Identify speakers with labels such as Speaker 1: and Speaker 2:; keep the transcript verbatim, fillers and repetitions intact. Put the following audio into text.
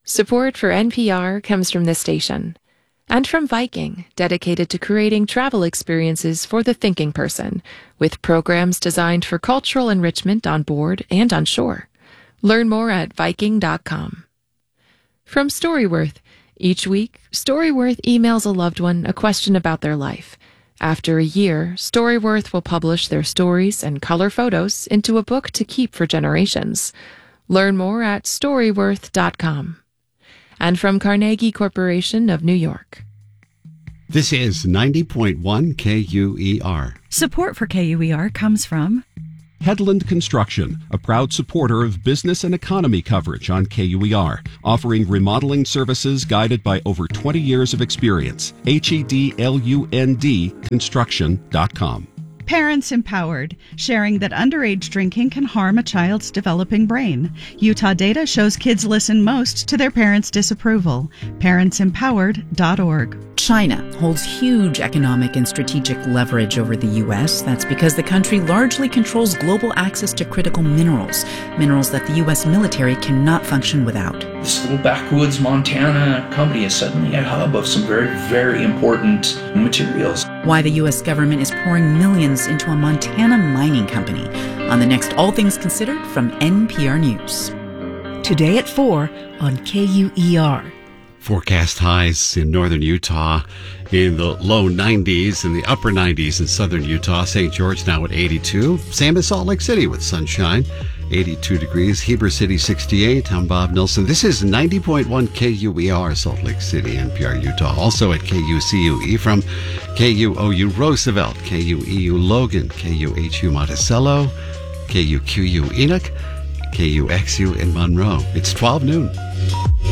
Speaker 1: Support for N P R comes from this station and from Viking, dedicated to creating travel experiences for the thinking person, with programs designed for cultural enrichment on board and on shore. Learn more at Viking dot com. From Storyworth, each week, Storyworth emails a loved one a question about their life. After a year, Storyworth will publish their stories and color photos into a book to keep for generations. Learn more at Storyworth dot com. And from Carnegie Corporation of New York.
Speaker 2: This is ninety point one K U E R.
Speaker 3: Support for K U E R comes from
Speaker 4: Headland Construction, a proud supporter of business and economy coverage on K U E R, offering remodeling services guided by over twenty years of experience. H E D L U N D construction dot com.
Speaker 3: Parents Empowered, sharing that underage drinking can harm a child's developing brain. Utah data shows kids listen most to their parents' disapproval. parents empowered dot org.
Speaker 5: China holds huge economic and strategic leverage over the U S. That's because the country largely controls global access to critical minerals, minerals that the U S military cannot function without.
Speaker 6: This little backwoods Montana company is suddenly a hub of some very, very important materials.
Speaker 5: Why the U S government is pouring millions into a Montana mining company. On the next All Things Considered from N P R News.
Speaker 7: Today at four on K U E R.
Speaker 2: Forecast highs in northern Utah in the low nineties and the upper nineties in southern Utah. Saint George now at eighty-two. Same as Salt Lake City with sunshine, eighty-two degrees. Heber City sixty-eight. I'm Bob Nelson. This is ninety point one K U E R, Salt Lake City, N P R Utah. Also at K U C U E from K U O U Roosevelt, K U E U Logan, K U H U Monticello, K U Q U Enoch, K U X U in Monroe. It's twelve noon.